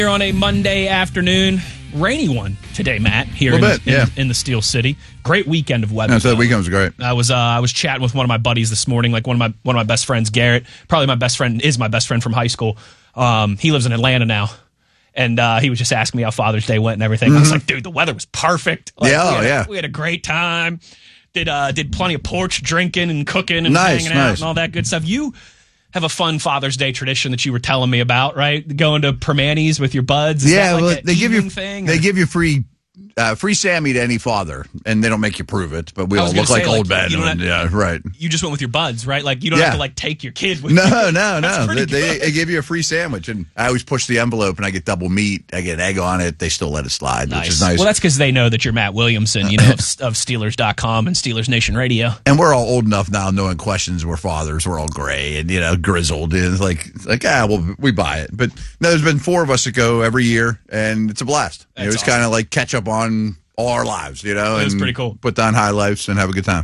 Here on a Monday afternoon, rainy one today, Matt, here in the Steel City. Great weekend of weather. No, so the weekend was great. I was chatting with one of my buddies this morning, like one of my best friends, Garrett. Probably my best friend from high school. He lives in Atlanta now. And he was just asking me how Father's Day went and everything. Mm-hmm. I was like, dude, the weather was perfect. Like, we had a great time. Did plenty of porch drinking and cooking and hanging out and all that good stuff. You have a fun Father's Day tradition that you were telling me about, right? Going to Permanis with your buds. Is that like they give you free Sammy to any father, and they don't make you prove it, but we all look like old men. Right. You just went with your buds, right? Like you don't have to take your kid with you. No. They give you a free sandwich, and I always push the envelope, and I get double meat. I get an egg on it. They still let it slide, which is nice. Well, that's because they know that you're Matt Williamson, of Steelers.com and Steelers Nation Radio. And we're all old enough now, knowing questions. We're fathers. We're all gray and grizzled. And it's we buy it. But no, there's been 4 of us that go every year, and it's a blast. It's awesome. Kind of like catch up on all our lives, It was pretty cool. Put down highlights and have a good time.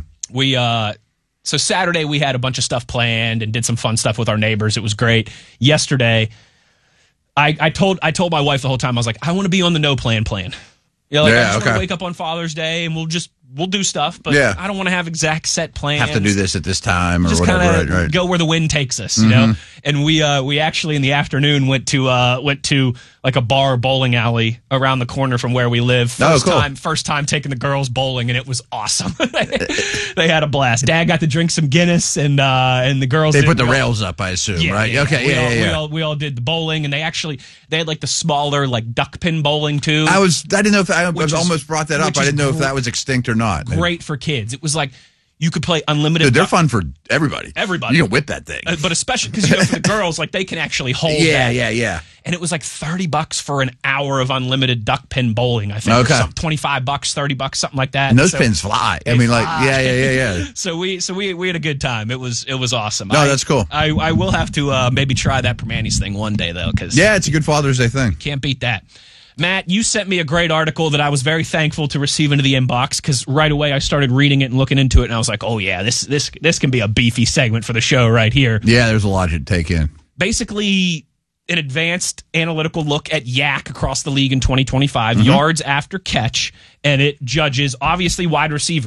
So Saturday we had a bunch of stuff planned and did some fun stuff with our neighbors. It was great. Yesterday, I told my wife the whole time, I was like, I want to be on the no plan. I just want to wake up on Father's Day and we'll do stuff, but I don't want to have exact set plans. Have to do this at this time or just whatever. Right. Go where the wind takes us, you know. And we actually in the afternoon went to like a bar bowling alley around the corner from where we live. First time taking the girls bowling, and it was awesome. They had a blast. Dad got to drink some Guinness, and the girls. They put the rails up, I assume, right? Yeah, okay, we all did the bowling, and they had like the smaller duck pin bowling too. I didn't know if I almost brought that up. I didn't know if that was extinct or not. Great for kids. It was like you could play unlimited. Dude, they're fun for everybody. You can whip that thing. But especially because for the girls, they can actually hold that. Yeah. And it was like $30 for an hour of unlimited duck pin bowling, I think. Okay. $25, $30, something like that. And those pins fly. Yeah. So we had a good time. It was awesome. No, that's cool. I will have to maybe try that Permanis thing one day, though. It's a good Father's Day thing. Can't beat that. Matt, you sent me a great article that I was very thankful to receive into the inbox because right away I started reading it and looking into it, and I was like, oh, yeah, this can be a beefy segment for the show right here. Yeah, there's a lot to take in. Basically, an advanced analytical look at YAC across the league in 2025, yards after catch, and it judges, obviously, wide receivers.